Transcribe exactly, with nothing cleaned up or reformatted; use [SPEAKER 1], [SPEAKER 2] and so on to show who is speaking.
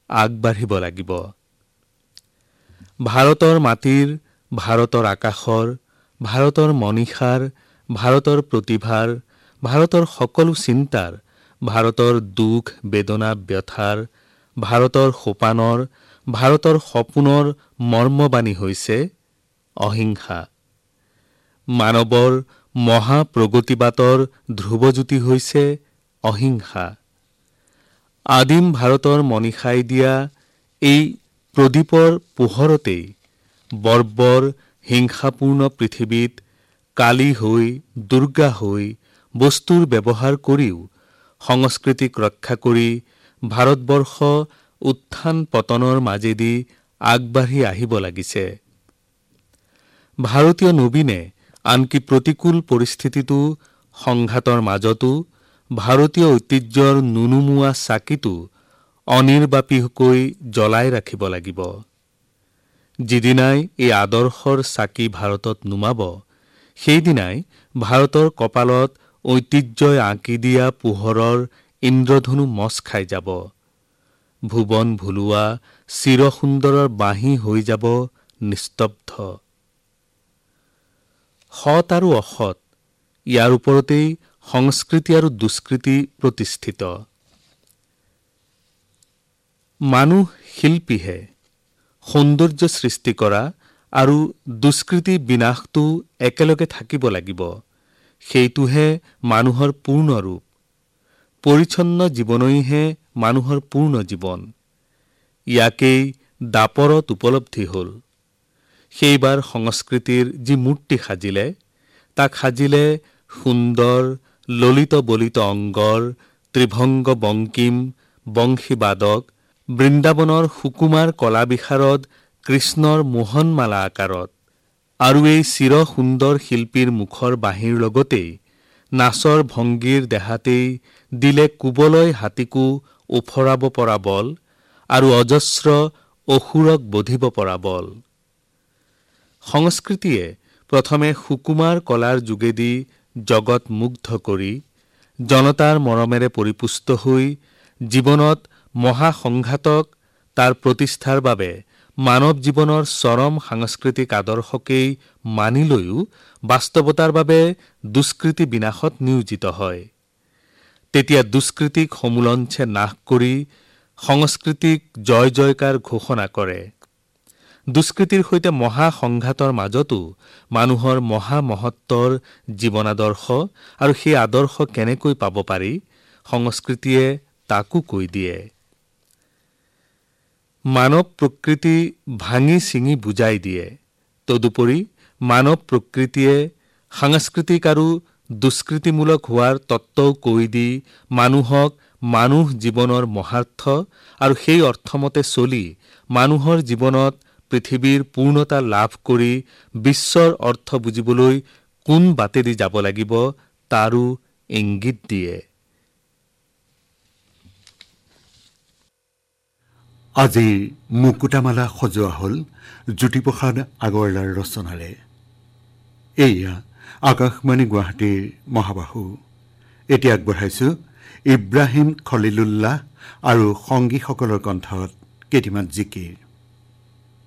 [SPEAKER 1] আগবাঢ়িব লাগিব। ভাৰতৰ মাটিৰ, ভাৰতৰ আকাশৰ, ভাৰতৰ মনীষাৰ, ভাৰতৰ প্ৰতিভাৰ, ভাৰতৰ সকলো চিন্তাৰ, ভাৰতৰ দুখ বেদনা ব্যথাৰ, ভাৰতৰ সোপানৰ, ভাৰতৰ সপোনৰ মৰ্মবাণী হৈছে অহিংসা। মানৱৰ মহাপ্ৰগতিবাতৰ ধ্ৰুৱজ্যোতি হৈছে অহিংসা। আদিম ভাৰতৰ মনীষাই দিয়া এই প্ৰদীপৰ পোহৰতেই বৰ্বৰ হিংসাপূৰ্ণ পৃথিৱীত কালী হৈ দুৰ্গা হৈ বস্তুৰ ব্যৱহাৰ কৰিও সংস্কৃতিক ৰক্ষা কৰি ভাৰতবৰ্ষ উত্থান পতনৰ মাজেদি আগবাঢ়ি আহিব লাগিছে। ভাৰতীয় নবীনে আনকি প্ৰতিকূল পৰিস্থিতিটো সংঘাতৰ মাজতো ভাৰতীয় ঐতিহ্যৰ নুনুমুৱা চাকিটো অনিৰ্বাপীকৈ জ্বলাই ৰাখিব লাগিব। যিদিনাই এই আদৰ্শৰ চাকি ভাৰতত নুমাব, সেইদিনাই ভাৰতৰ কপালত ঐতিহ্যই আঁকি দিয়া পোহৰৰ ইন্দ্ৰধনু মচ খাই যাব। ভুৱন ভুলুৱা চিৰসুন্দৰৰ বাঁহী হৈ যাব নিস্তব্ধ। সৎ আৰু অসৎ ইয়াৰ ওপৰতেই সংস্কৃতি আৰু দুষ্কৃতি প্ৰতিষ্ঠিত। মানুহ শিল্পীহে সৌন্দৰ্য সৃষ্টি কৰা আৰু দুষ্কৃতি বিনাশটো একেলগে থাকিব লাগিব। সেইটোহে মানুহৰ পূৰ্ণ ৰূপ। পৰিচ্ছন্ন জীৱনৈহে মানুহৰ পূৰ্ণ জীৱন। ইয়াকেই দাপৰত উপলব্ধি হ'ল। সেইবাৰ সংস্কৃতিৰ যি মূৰ্তি সাজিলে, তাক সাজিলে সুন্দৰ ললিত বলিত অংগৰ, ত্ৰিভংগ বংকিম, বংশীবাদক, বৃন্দাবনৰ সুকুমাৰ কলা বিশাৰদ কৃষ্ণৰ মোহনমালা আকাৰত। আৰু এই চিৰ সুন্দৰ শিল্পীৰ মুখৰ বাঁহীৰ লগতেই নাচৰ ভংগীৰ দেহাতেই দিলে কুবলয় হাতীকো ওফৰাব পৰা বল আৰু অজস্ৰ অসুৰক বধিব পৰা বল। সংস্কৃতিয়ে প্ৰথমে সুকুমাৰ কলাৰ যোগেদি জগত মুগ্ধ কৰি জনতাৰ মৰমেৰে পৰিপুষ্ট হৈ জীৱনত মহাসংঘাতক তাৰ প্ৰতিষ্ঠাৰ বাবে মানৱ জীৱনৰ চৰম সাংস্কৃতিক আদৰ্শকেই মানি লৈও বাস্তৱতাৰ বাবে দুষ্কৃতি বিনাশত নিয়োজিত হয়। তেতিয়া দুষ্কৃতিক সমূলঞ্চে নাশ কৰি সংস্কৃতিক জয় জয়কাৰ ঘোষণা কৰে। দুষ্কৃতিৰ সৈতে মহাসংঘাতৰ মাজতো মানুহৰ মহামহত্বৰ জীৱনাদৰ্শ আৰু সেই আদৰ্শ কেনেকৈ পাব পাৰি, সংস্কৃতিয়ে তাকো কৈ দিয়ে। মানৱ প্ৰকৃতি ভাঙি ছিঙি বুজাই দিয়ে। তদুপৰি মানৱ প্ৰকৃতিয়ে সাংস্কৃতিক আৰু দুষ্কৃতিমূলক হোৱাৰ তত্ত্বও কৈ দি মানুহক মানুহ জীৱনৰ মহাৰ্থ আৰু সেই অৰ্থমতে চলি মানুহৰ জীৱনত পৃথিৱীৰ পূৰ্ণতা লাভ কৰি বিশ্বৰ অৰ্থ বুজিবলৈ কোন বাটেদি যাব লাগিব তাৰো ইংগিত দিয়ে।
[SPEAKER 2] আজিৰ মুকুতামালা সজোৱা হ'ল জ্যোতিপ্ৰসাদ আগৰৱালাৰ ৰচনাৰে। এয়া আকাশবাণী গুৱাহাটীৰ মহাবাহু। এতিয়া আগবঢ়াইছোঁ ইব্ৰাহিম খলিলুল্লাহ আৰু সংগীসকলৰ কণ্ঠত কেইটিমান জিকিৰ।